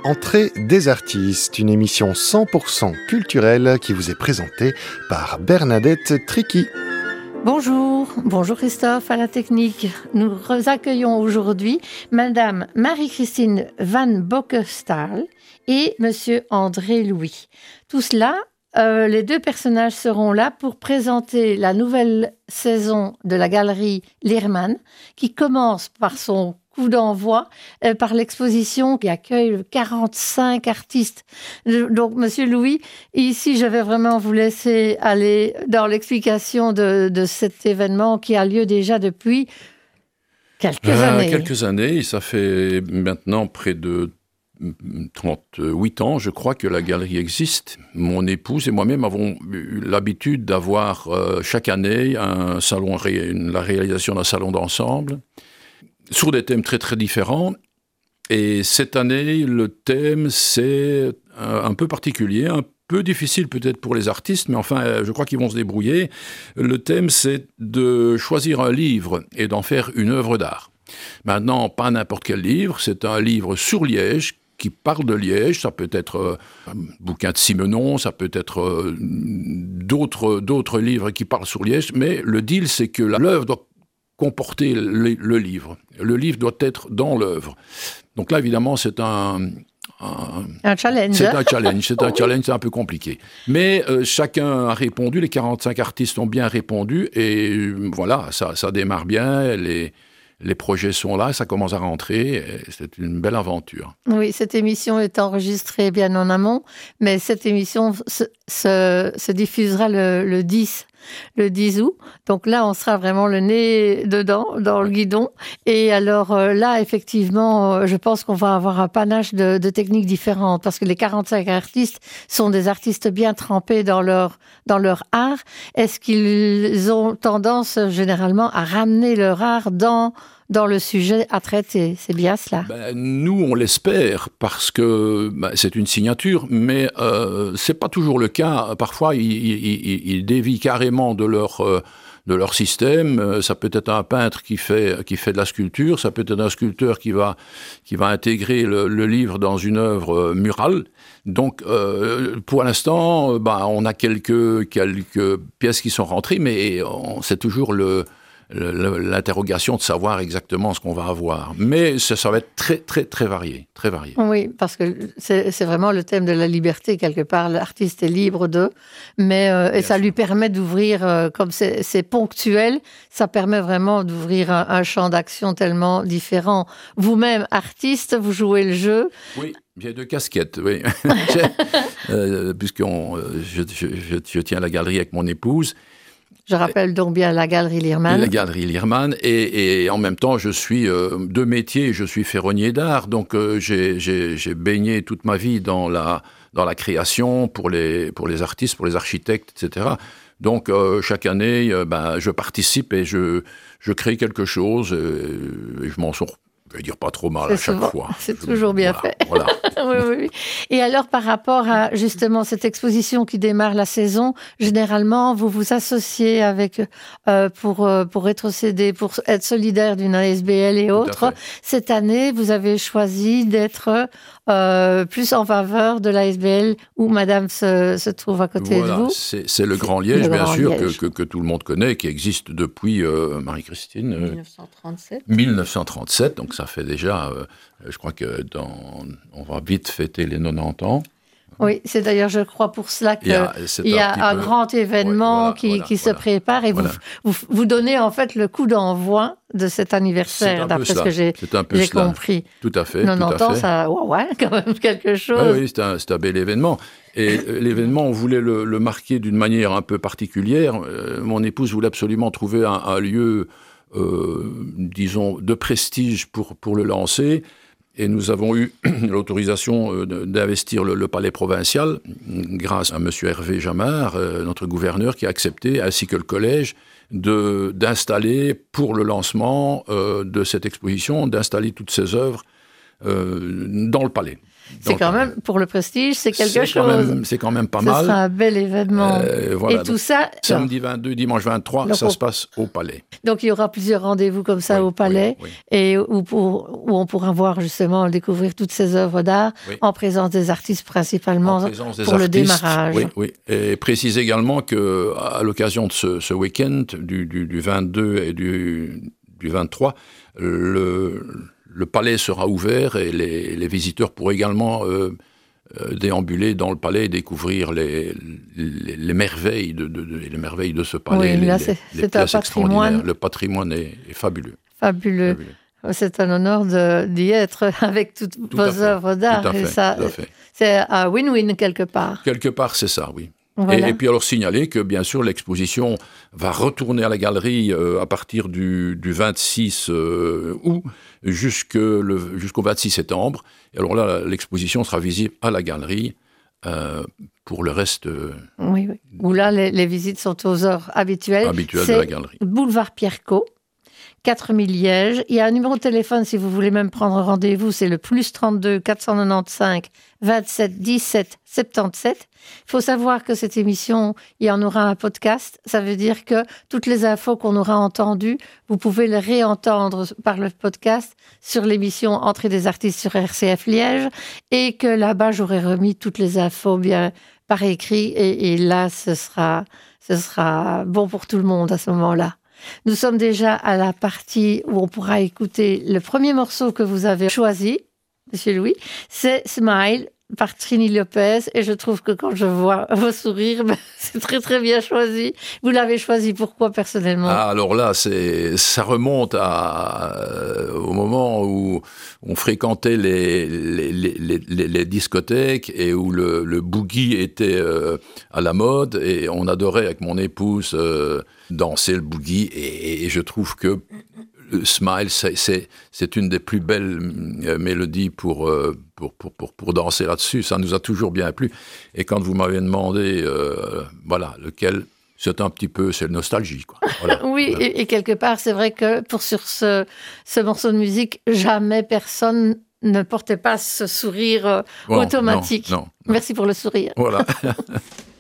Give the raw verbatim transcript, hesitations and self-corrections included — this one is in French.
Entrée des artistes, une émission cent pour cent culturelle qui vous est présentée par Bernadette Tricky. Bonjour, bonjour Christophe à la technique. Nous accueillons aujourd'hui Madame Marie-Christine Van Bockestael et Monsieur André Louis. Tout cela, euh, les deux personnages seront là pour présenter la nouvelle saison de la galerie Leermann qui commence par son coup d'envoi euh, par l'exposition qui accueille quarante-cinq artistes. Donc, Monsieur Louis, ici, je vais vraiment vous laisser aller dans l'explication de, de cet événement qui a lieu déjà depuis quelques euh, années. Quelques années, ça fait maintenant près de trente-huit ans, je crois, que la galerie existe. Mon épouse et moi-même avons eu l'habitude d'avoir euh, chaque année un salon, la réalisation d'un salon d'ensemble, sur des thèmes très très différents. Et cette année, le thème, c'est un, un peu particulier, un peu difficile peut-être pour les artistes, mais enfin, je crois qu'ils vont se débrouiller. Le thème, c'est de choisir un livre et d'en faire une œuvre d'art. Maintenant, pas n'importe quel livre, c'est un livre sur Liège, qui parle de Liège. Ça peut être euh, un bouquin de Simenon, ça peut être euh, d'autres, d'autres livres qui parlent sur Liège, mais le deal, c'est que l'œuvre doit comporter le, le livre. Le livre doit être dans l'œuvre. Donc là, évidemment, c'est un... Un, un challenge. C'est un challenge, c'est un oui. challenge, c'est un peu compliqué. Mais euh, chacun a répondu, les quarante-cinq artistes ont bien répondu, et euh, voilà, ça, ça démarre bien, les... Les projets sont là, ça commence à rentrer, c'est une belle aventure. Oui, cette émission est enregistrée bien en amont, mais cette émission se, se, se diffusera le, le dix août. Donc là, on sera vraiment le nez dedans, dans le guidon. Et alors euh, là, effectivement, euh, je pense qu'on va avoir un panache de, de techniques différentes, parce que les quarante-cinq artistes sont des artistes bien trempés dans leur, dans leur art. Est-ce qu'ils ont tendance, généralement, à ramener leur art dans... dans le sujet à traiter, c'est bien cela? Ben, nous, on l'espère, parce que ben, c'est une signature, mais euh, c'est pas toujours le cas. Parfois, ils, ils, ils dévient carrément de leur, euh, de leur système. Ça peut être un peintre qui fait, qui fait de la sculpture, ça peut être un sculpteur qui va, qui va intégrer le, le livre dans une œuvre murale. Donc, euh, pour l'instant, ben, on a quelques, quelques pièces qui sont rentrées, mais on, c'est toujours le... l'interrogation de savoir exactement ce qu'on va avoir. Mais ça, ça va être très, très, très varié, très varié. Oui, parce que c'est, c'est vraiment le thème de la liberté, quelque part. L'artiste est libre de, mais euh, et ça lui permet d'ouvrir, euh, comme c'est, c'est ponctuel, ça permet vraiment d'ouvrir un, un champ d'action tellement différent. Vous-même, artiste, vous jouez le jeu. Oui. J'ai deux casquettes, oui. euh, puisqu'on, je, je, je, je tiens la galerie avec mon épouse. Je rappelle donc bien la galerie Leermann. La galerie Leermann, et, et en même temps, je suis euh, de métier, je suis ferronnier d'art, donc euh, j'ai, j'ai, j'ai baigné toute ma vie dans la, dans la création pour les, pour les artistes, pour les architectes, et cetera. Donc, euh, chaque année, euh, ben, je participe et je, je crée quelque chose, et, et je m'en sors. Je vais dire pas trop mal c'est à chaque souvent, fois. C'est je, toujours bien voilà, fait. Voilà. oui, oui, oui. Et alors, par rapport à justement cette exposition qui démarre la saison, généralement, vous vous associez avec euh, pour euh, pour rétrocéder, pour être solidaire d'une A S B L et autres. Cette année, vous avez choisi d'être euh, plus en faveur de l'A S B L où Madame se, se trouve à côté voilà, de vous. C'est, c'est le Grand Liège, le bien Grand sûr, Liège. Que, que, que tout le monde connaît, qui existe depuis euh, Marie-Christine. Euh, dix-neuf cent trente-sept. dix-neuf cent trente-sept, donc ça fait déjà, euh, je crois que dans, on va vite fêter les quatre-vingt-dix ans. Oui, c'est d'ailleurs, je crois, pour cela qu'il y a, il y a un, un peu... grand événement ouais, voilà, qui, voilà, qui voilà, se prépare et voilà. vous, vous, vous donnez en fait le coup d'envoi de cet anniversaire, d'après ce que j'ai, j'ai compris. Tout à fait. quatre-vingt-dix ans, ça, ouais, ouais, quand même quelque chose. Oui, oui, c'est un, c'est un bel événement. Et l'événement, on voulait le, le marquer d'une manière un peu particulière. Euh, mon épouse voulait absolument trouver un, un lieu, euh, disons, de prestige pour, pour le lancer. Et nous avons eu l'autorisation d'investir le, le palais provincial grâce à M. Hervé Jamard, euh, notre gouverneur, qui a accepté, ainsi que le collège, de, d'installer pour le lancement euh, de cette exposition, d'installer toutes ces œuvres euh, dans le palais. C'est quand même, pour le prestige, c'est quelque c'est chose. Quand même, c'est quand même pas Ce mal. Ce sera un bel événement. Euh, voilà, et tout ça... Samedi vingt-deux, dimanche vingt-trois, donc ça on... se passe au Palais. Donc il y aura plusieurs rendez-vous comme ça oui, au Palais, oui, oui. et où, pour, où on pourra voir justement, découvrir toutes ces œuvres d'art oui. en présence des artistes principalement des pour artistes, le démarrage. Oui, oui. Et précise également qu'à l'occasion de ce, ce week-end, du, du, du vingt-deux et du, du vingt-trois, le... Le palais sera ouvert et les, les visiteurs pourront également euh, euh, déambuler dans le palais et découvrir les, les, les, merveilles, de, de, de, les merveilles de ce palais, oui, là, les, c'est, les c'est pièces un extraordinaires. Le patrimoine est, est fabuleux. Fabuleux. fabuleux. C'est un honneur de, d'y être avec toutes Tout vos œuvres d'art. Tout à fait, et ça, tout à fait. C'est un win-win quelque part. Quelque part, c'est ça, oui. Voilà. Et, et puis alors signaler que bien sûr l'exposition va retourner à la galerie euh, à partir du, du vingt-six euh, août jusque le, jusqu'au vingt-six septembre. Et alors là, l'exposition sera visible à la galerie euh, pour le reste. Euh, oui, oui. Où là, les, les visites sont aux heures habituelles. Habituelles C'est de la galerie. Boulevard Pierrecot, quatre mille Liège. Il y a un numéro de téléphone si vous voulez même prendre rendez-vous, c'est le plus trente-deux quatre cent quatre-vingt-quinze vingt-sept dix-sept soixante-dix-sept. Il faut savoir que cette émission, il y en aura un podcast. Ça veut dire que toutes les infos qu'on aura entendues, vous pouvez les réentendre par le podcast sur l'émission Entrée des artistes sur R C F Liège et que là-bas, j'aurai remis toutes les infos bien par écrit et, et là, ce sera, ce sera bon pour tout le monde à ce moment-là. Nous sommes déjà à la partie où on pourra écouter le premier morceau que vous avez choisi, Monsieur Louis, c'est Smile par Trini Lopez, et je trouve que quand je vois vos sourires, ben, c'est très très bien choisi. Vous l'avez choisi pourquoi personnellement ? Ah, alors là, c'est, ça remonte à, euh, au moment où on fréquentait les, les, les, les, les discothèques et où le, le boogie était euh, à la mode, et on adorait avec mon épouse euh, danser le boogie, et, et je trouve que Smile, c'est, c'est, c'est une des plus belles euh, mélodies pour, euh, pour, pour, pour, pour danser là-dessus. Ça nous a toujours bien plu. Et quand vous m'avez demandé, euh, voilà, lequel, c'est un petit peu, c'est nostalgie, quoi. Voilà, oui, voilà. Et, et quelque part, c'est vrai que pour sur ce, ce morceau de musique, jamais personne ne portait pas ce sourire euh, bon, automatique. Non, non, non. Merci pour le sourire. Voilà.